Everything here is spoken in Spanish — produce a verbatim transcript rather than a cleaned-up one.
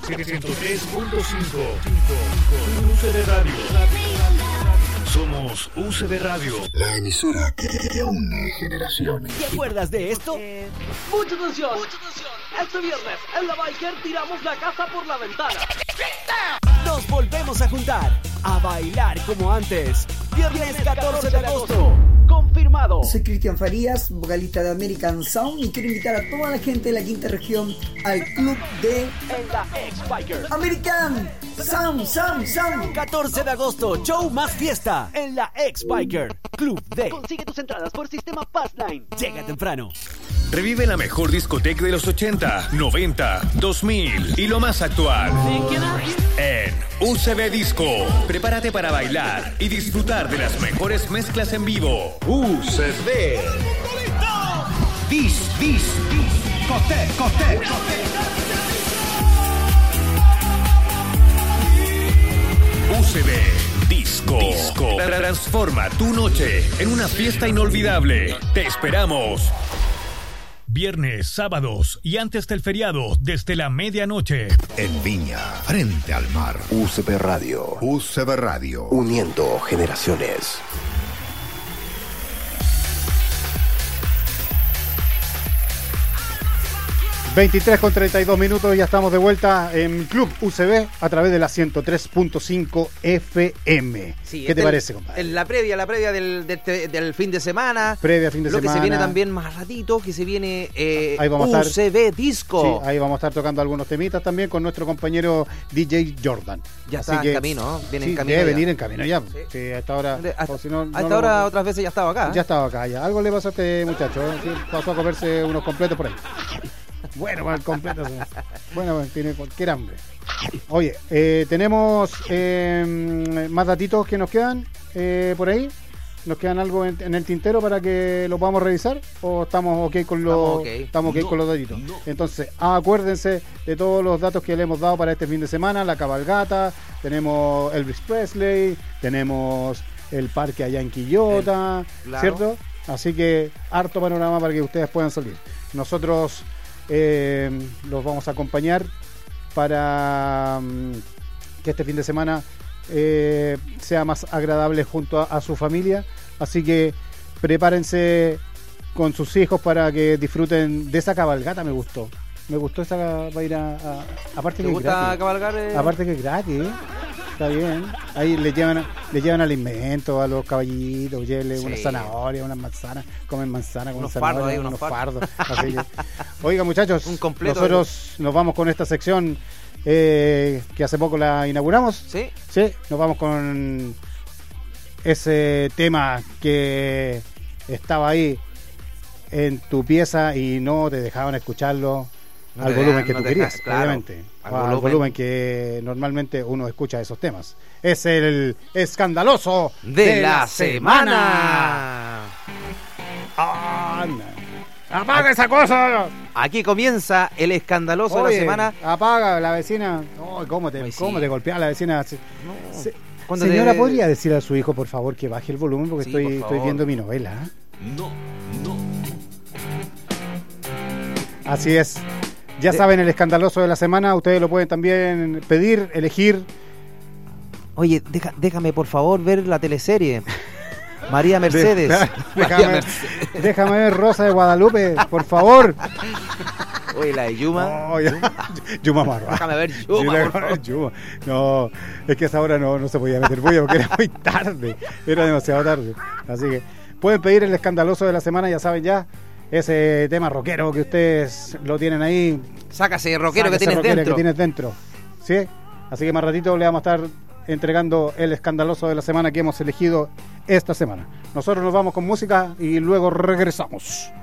ciento tres punto cinco. U C B Radio. Somos U C B Radio. La emisora que une generaciones. ¿Te acuerdas de esto? Eh... ¡Mucha atención! ¡Mucha atención! Este viernes, en la Biker tiramos la casa por la ventana. Nos volvemos a juntar, a bailar como antes. Viernes catorce de agosto. Confirmado. Soy Cristian Farías, vocalista de American Sound, y quiero invitar a toda la gente de la quinta región al club de En la X-Biker American Sound, Sound, Sound. catorce de agosto, show más fiesta en la X-Biker Club D. Consigue tus entradas por sistema Passline. Llega temprano. Revive la mejor discoteca de los ochenta, noventa, dos mil y lo más actual. En U C B Disco. Prepárate para bailar y disfrutar de las mejores mezclas en vivo. U C B. Dis, dis, dis. Cote, cote, cote. U C B Disco. Disco. Transforma tu noche en una fiesta inolvidable. Te esperamos. Viernes, sábados y antes del feriado desde la medianoche. En Viña, frente al mar. U C B Radio. U C B Radio. Uniendo generaciones. veintitrés con treinta y dos minutos, ya estamos de vuelta en Club U C B a través de la ciento tres punto cinco F M. Sí, ¿Qué te el, parece, compadre? En la previa, la previa del, del, del fin de semana. Previa fin de lo semana. Lo que se viene también más ratito, que se viene eh, ahí vamos a estar, U C B Disco. Sí, ahí vamos a estar tocando algunos temitas también con nuestro compañero D J Jordan. Ya Así está que, en camino, ¿no? Viene sí, en camino debe ya. venir en camino ya. Sí. Sí, a esta hora. De, hasta o si no, no a esta lo, hora otras veces ya estaba acá. Ya estaba acá, ya. Algo le pasó a este muchacho. ¿eh? Sí, pasó a comerse unos completos por ahí. Bueno, para el completo. Bueno, bueno, tiene cualquier hambre. Oye, eh, tenemos eh, más datitos que nos quedan eh, por ahí. ¿Nos quedan algo en, en el tintero para que lo podamos revisar? ¿O estamos ok con los, estamos okay. estamos okay no, con los datitos? No. Entonces, acuérdense de todos los datos que le hemos dado para este fin de semana. La cabalgata, tenemos Elvis Presley, tenemos el parque allá en Quillota, el, claro. ¿Cierto? Así que harto panorama para que ustedes puedan salir. Nosotros eh, los vamos a acompañar para um, que este fin de semana eh, sea más agradable junto a, a su familia. Así que prepárense con sus hijos para que disfruten de esa cabalgata. Me gustó. Me gustó esa para ir a, a aparte ¿Te que gusta es gratis. cabalgar? Eh? Aparte que es gratis. Está bien. Ahí le llevan, le llevan alimentos a los caballitos, llévenle sí. Unas zanahorias, unas manzanas, comen manzana con unos zanahoria, fardos, ahí, unos, unos fardos. fardos. Así que, oiga, muchachos, un completo, nosotros ahí. Nos vamos con esta sección eh, que hace poco la inauguramos. Sí. Sí, nos vamos con ese tema que estaba ahí en tu pieza y no te dejaban escucharlo. No al volumen dejan, que tú no querías, dejas, claro, obviamente. Al, al volumen. volumen que normalmente uno escucha esos temas. Es el escandaloso de, de la, la semana. semana. Oh, no. ¡Apaga esa cosa! Aquí comienza el escandaloso Oye, de la semana. Apaga la vecina. Oh, ¿Cómo te, pues cómo sí. te golpea la vecina? No. Se, señora, te... ¿podría decir a su hijo, por favor, que baje el volumen? Porque sí, estoy, por estoy viendo mi novela. No, no. Así es. Ya de... saben, el escandaloso de la semana. Ustedes lo pueden también pedir, elegir. Oye, deja, déjame por favor ver la teleserie. María Mercedes. De, María déjame, Mercedes. Déjame ver Rosa de Guadalupe, por favor. Oye, la de Yuma. Oh, ya. Yuma Marra. Déjame ver Yuma, por favor. Yuma. No, es que a esa hora no, no se podía meter bulla porque era muy tarde. Era demasiado tarde. Así que pueden pedir el escandaloso de la semana, ya saben ya. Ese tema rockero que ustedes lo tienen ahí. Sácase rockero que tienes rockero dentro. que tienes dentro. ¿Sí? Así que más ratito le vamos a estar entregando el escandaloso de la semana que hemos elegido esta semana. Nosotros nos vamos con música y luego regresamos.